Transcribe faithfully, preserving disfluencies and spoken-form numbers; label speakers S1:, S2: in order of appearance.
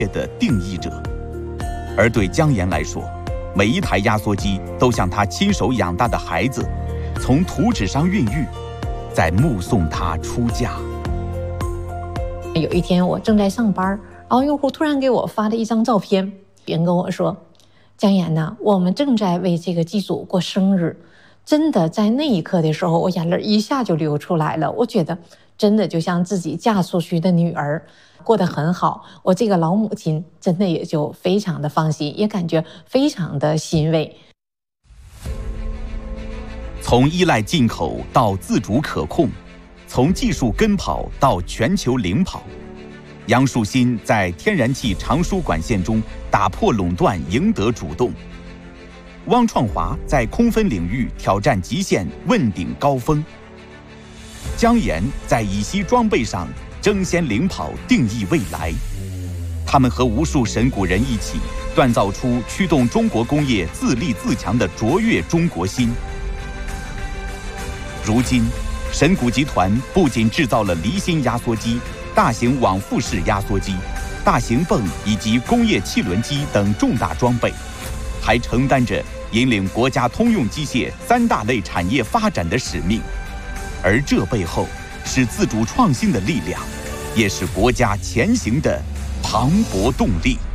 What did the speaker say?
S1: 的定义者。而对姜岩来说，每一台压缩机都像他亲手养大的孩子，从图纸上孕育，在目送他出嫁。
S2: 有一天我正在上班，然后用户突然给我发了一张照片，人跟我说：“姜岩呐，我们正在为这个机组过生日。”真的在那一刻的时候，我眼泪一下就流出来了。我觉得真的就像自己嫁出去的女儿，过得很好。我这个老母亲真的也就非常的放心，也感觉非常的欣慰。
S1: 从依赖进口到自主可控，从技术跟跑到全球领跑，杨树新在天然气长输管线中打破垄断，赢得主动。汪创华在空分领域挑战极限，问鼎高峰。姜岩在乙烯装备上争先领跑，定义未来。他们和无数神谷人一起锻造出驱动中国工业自立自强的卓越中国心。如今，神谷集团不仅制造了离心压缩机、大型往复式压缩机、大型泵以及工业汽轮机等重大装备，还承担着引领国家通用机械三大类产业发展的使命。而这背后是自主创新的力量，也是国家前行的磅礴动力。